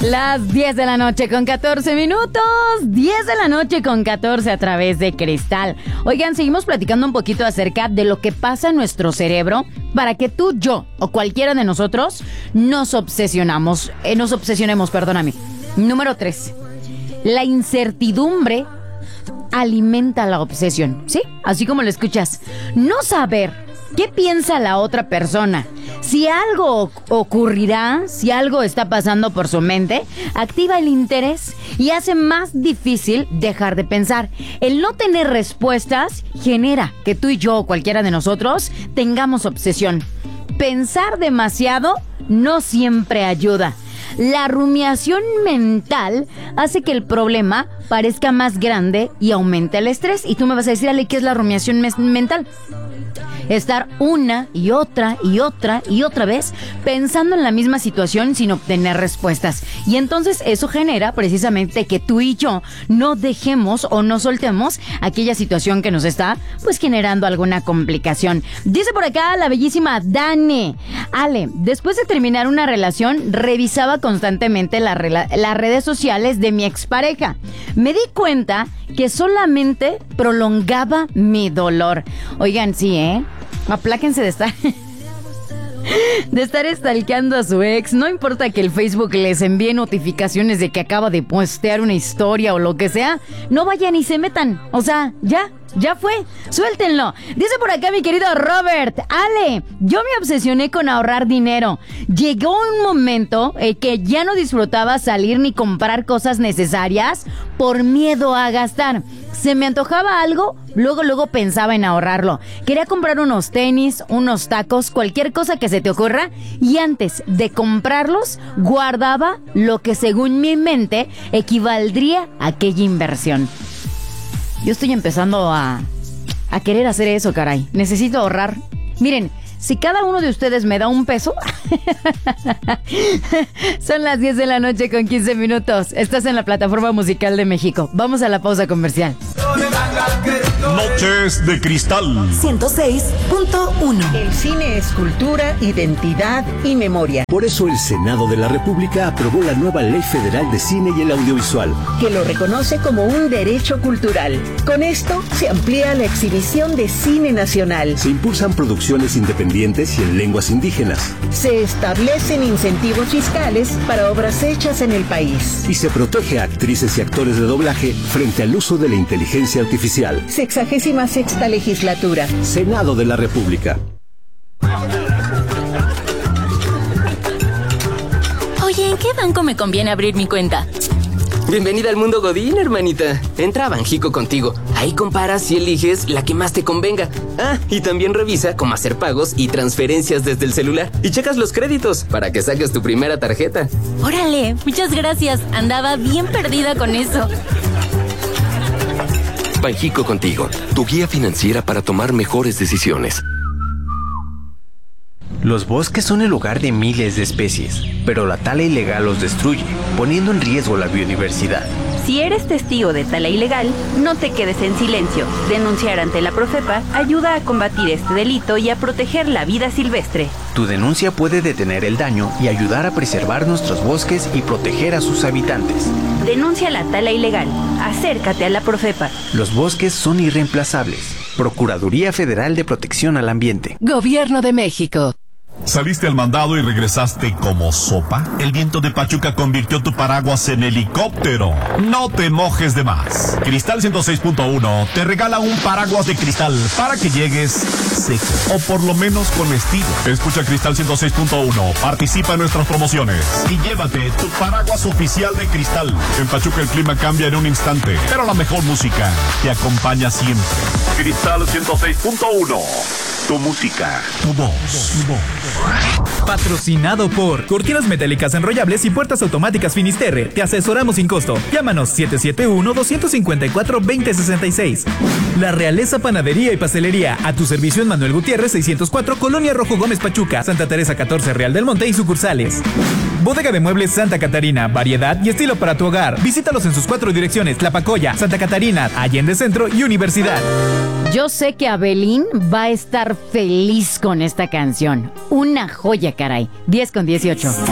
Las 10 de la noche con 14 minutos. 10 de la noche con 14 a través de Cristal. Oigan, seguimos platicando un poquito acerca de lo que pasa en nuestro cerebro para que tú, yo o cualquiera de nosotros nos obsesionemos. Número 3. La incertidumbre alimenta la obsesión. ¿Sí? Así como lo escuchas. No saber qué piensa la otra persona, si algo ocurrirá, si algo está pasando por su mente, activa el interés y hace más difícil dejar de pensar. El no tener respuestas genera que tú y yo o cualquiera de nosotros tengamos obsesión. Pensar demasiado no siempre ayuda. La rumiación mental hace que el problema parezca más grande y aumente el estrés. Y tú me vas a decir, Ale, ¿qué es la rumiación mental? Estar una y otra vez pensando en la misma situación sin obtener respuestas. Y entonces eso genera precisamente que tú y yo no dejemos o no soltemos aquella situación que nos está pues generando alguna complicación. Dice por acá la bellísima Dane: Ale, después de terminar una relación, revisaba constantemente las redes sociales de mi expareja. Me di cuenta que solamente prolongaba mi dolor. Oigan, sí, apláquense de estar stalkeando a su ex. No importa que el Facebook les envíe notificaciones de que acaba de postear una historia o lo que sea. No vayan y se metan. O sea, ya fue, suéltenlo. Dice por acá mi querido Robert: Ale, yo me obsesioné con ahorrar dinero. Llegó un momento que ya no disfrutaba salir ni comprar cosas necesarias por miedo a gastar. Se me antojaba algo, luego pensaba en ahorrarlo. Quería comprar unos tenis, unos tacos, cualquier cosa que se te ocurra, y antes de comprarlos guardaba lo que según mi mente equivaldría a aquella inversión. Yo estoy empezando a querer hacer eso, caray. Necesito ahorrar. Miren, si cada uno de ustedes me da $1, son las 10 de la noche con 15 minutos. Estás en la Plataforma Musical de México. Vamos a la pausa comercial. Noches de Cristal 106.1. El cine es cultura, identidad y memoria. Por eso el Senado de la República aprobó la nueva Ley Federal de Cine y el Audiovisual, que lo reconoce como un derecho cultural. Con esto se amplía la exhibición de cine nacional. Se impulsan producciones independientes y en lenguas indígenas. Se establecen incentivos fiscales para obras hechas en el país. Y se protege a actrices y actores de doblaje frente al uso de la inteligencia artificial. 66ª legislatura. Senado de la República. Oye, ¿en qué banco me conviene abrir mi cuenta? Bienvenida al mundo Godín, hermanita. Entra a Banjico Contigo. Ahí comparas y eliges la que más te convenga. Y también revisa cómo hacer pagos y transferencias desde el celular. Y checas los créditos para que saques tu primera tarjeta. Órale, muchas gracias. Andaba bien perdida con eso. Banjico Contigo, tu guía financiera para tomar mejores decisiones. Los bosques son el hogar de miles de especies, pero la tala ilegal los destruye, poniendo en riesgo la biodiversidad. Si eres testigo de tala ilegal, no te quedes en silencio. Denunciar ante la Profepa ayuda a combatir este delito y a proteger la vida silvestre. Tu denuncia puede detener el daño y ayudar a preservar nuestros bosques y proteger a sus habitantes. Denuncia la tala ilegal. Acércate a la Profepa. Los bosques son irreemplazables. Procuraduría Federal de Protección al Ambiente. Gobierno de México. ¿Saliste al mandado y regresaste como sopa? El viento de Pachuca convirtió tu paraguas en helicóptero. No te mojes de más. Cristal 106.1 te regala un paraguas de cristal para que llegues seco o por lo menos con estilo. Escucha Cristal 106.1, participa en nuestras promociones y llévate tu paraguas oficial de Cristal. En Pachuca el clima cambia en un instante, pero la mejor música te acompaña siempre. Cristal 106.1. Tu música, tu voz. Patrocinado por Cortinas Metálicas Enrollables y Puertas Automáticas Finisterre. Te asesoramos sin costo. Llámanos 771-254-2066. La Realeza Panadería y Pastelería. A tu servicio en Manuel Gutiérrez 604, Colonia Rojo Gómez Pachuca, Santa Teresa 14, Real del Monte y sucursales. Bodega de Muebles Santa Catarina. Variedad y estilo para tu hogar. Visítalos en sus 4 direcciones: Tlapacoya, Santa Catarina, Allende Centro y Universidad. Yo sé que Abelín va a estar feliz con esta canción. Una joya, caray. 10 con 18.